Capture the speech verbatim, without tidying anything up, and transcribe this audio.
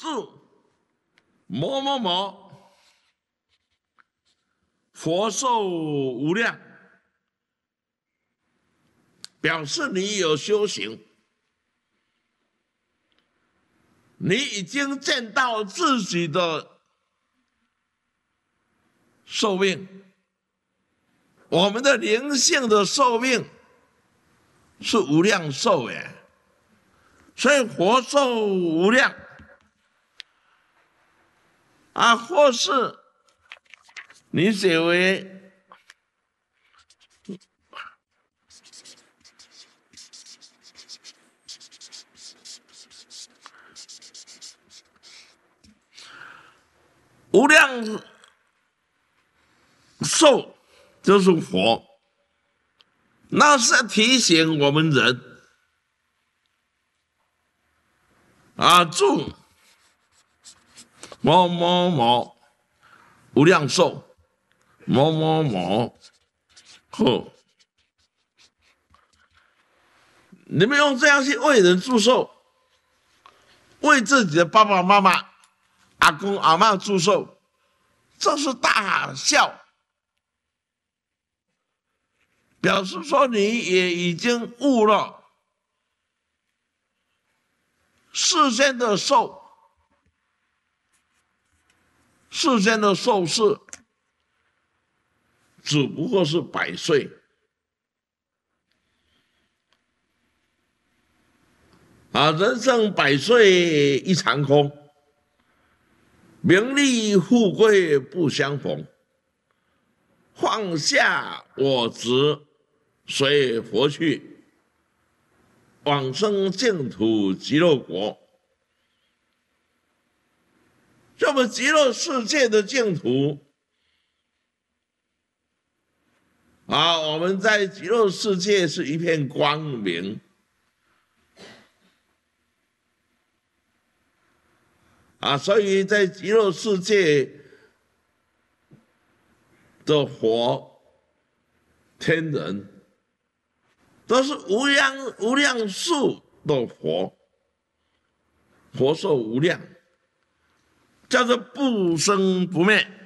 祝某某某佛寿无量，表示你有修行，你已经见到自己的寿命。我们的灵性的寿命是无量寿耶，所以活寿无量啊，或是你写为无量寿就是佛，那是提醒我们人啊，祝某某某无量寿，某某某后，你们用这样去为人祝寿，为自己的爸爸妈妈、阿公阿嬷祝寿，这是大孝。表示说你也已经悟了世间的寿，世间的寿是只不过是百岁啊，人生百岁一场空，名利富贵不相逢，放下我执随佛去，往生净土极乐国。这么极乐世界的净土啊，我们在极乐世界是一片光明啊，所以在极乐世界的佛天人都是无量无量数的佛，佛寿无量，叫做不生不灭。